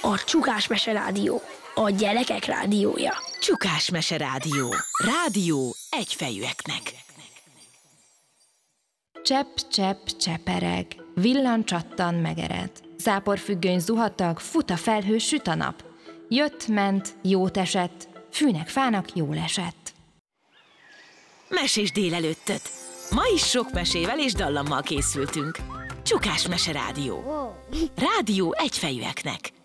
A Csukás Mese Rádió, a gyerekek rádiója. Csukás Mese Rádió. Rádió egyfejűeknek. Csepp, csepp, csepereg, villan csattan megered. Záporfüggöny zuhatag, fut a felhő, süt a nap. Jött, ment, jót esett, fűnek, fának jól esett. Mesés délelőttöt. Ma is sok mesével és dallammal készültünk. Csukás Mese Rádió. Rádió egyfejűeknek.